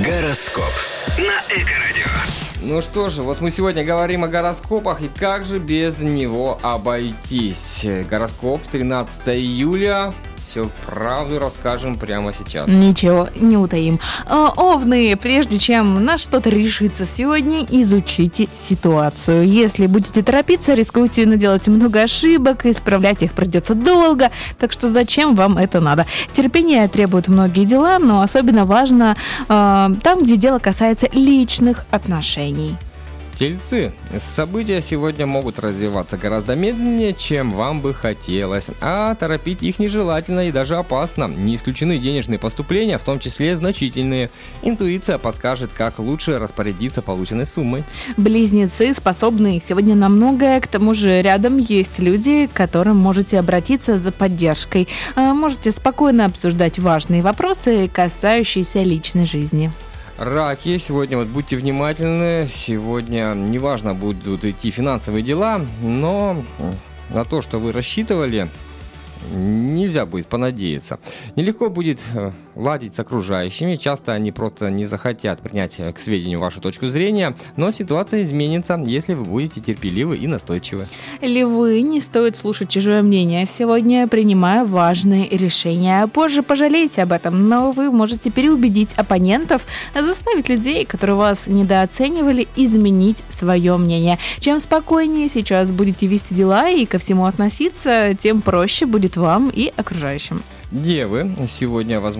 Гороскоп на Эко-радио. Ну что же, вот мы сегодня говорим о гороскопах, и как же без него обойтись. Гороскоп 13 июля. Все правду расскажем прямо сейчас. Ничего не утаим. Овны, прежде чем на что-то решиться сегодня, изучите ситуацию. Если будете торопиться, рискуете наделать много ошибок, исправлять их придется долго, так что зачем вам это надо? Терпение требует многие дела, но особенно важно там, где дело касается личных отношений. Тельцы. События сегодня могут развиваться гораздо медленнее, чем вам бы хотелось, а торопить их нежелательно и даже опасно. Не исключены денежные поступления, в том числе значительные. Интуиция подскажет, как лучше распорядиться полученной суммой. Близнецы способны сегодня на многое, к тому же рядом есть люди, к которым можете обратиться за поддержкой. Можете спокойно обсуждать важные вопросы, касающиеся личной жизни. Раки, сегодня вот будьте внимательны, сегодня неважно будут идти финансовые дела, но на то, что вы рассчитывали, нельзя будет понадеяться. Нелегко будет ладить с окружающими, часто они просто не захотят принять к сведению вашу точку зрения, но ситуация изменится, если вы будете терпеливы и настойчивы. Львы, не стоит слушать чужое мнение сегодня, принимая важные решения. Позже пожалеете об этом, но вы можете переубедить оппонентов, заставить людей, которые вас недооценивали, изменить свое мнение. Чем спокойнее сейчас будете вести дела и ко всему относиться, тем проще будет вам и окружающим. Девы, сегодня возможно